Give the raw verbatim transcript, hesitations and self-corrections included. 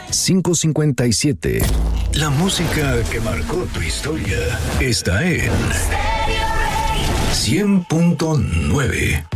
cinco cinco siete. La música que marcó tu historia está en cien punto nueve.